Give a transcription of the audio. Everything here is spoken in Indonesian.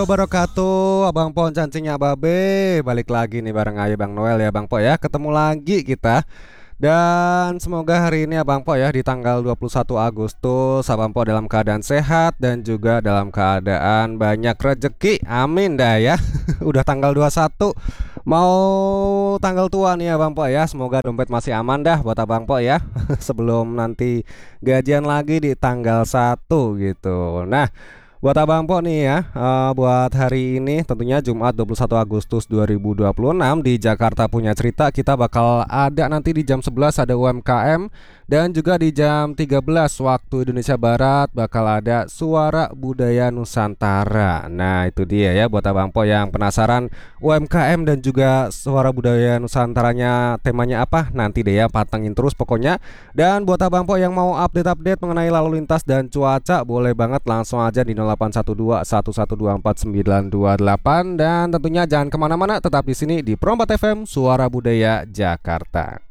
Wabarakatuh, Abang Po cancingnya Babe. Balik lagi nih bareng aja Bang Noel ya Bang Po ya. Ketemu lagi kita. Dan semoga hari ini Abang Po ya di tanggal 21 Agustus Abang Po dalam keadaan sehat dan juga dalam keadaan banyak rezeki. Amin dah ya. Udah tanggal 21, mau tanggal tua nih Abang Po ya. Semoga dompet masih aman dah buat Abang Po ya. Sebelum nanti gajian lagi di tanggal 1 gitu. Nah, buat Abang Po nih ya, buat hari ini tentunya Jumat 21 Agustus 2026 di Jakarta Punya Cerita kita bakal ada nanti di jam 11 ada UMKM dan juga di jam 13 waktu Indonesia Barat bakal ada Suara Budaya Nusantara. Nah, itu dia ya buat Abang Po yang penasaran UMKM dan juga Suara Budaya Nusantaranya temanya apa? Nanti deh ya pantengin terus pokoknya. Dan buat Abang Po yang mau update-update mengenai lalu lintas dan cuaca boleh banget langsung aja di 0812 1124 928 dan tentunya jangan kemana-mana tetap di sini di Prompat FM Suara Budaya Jakarta.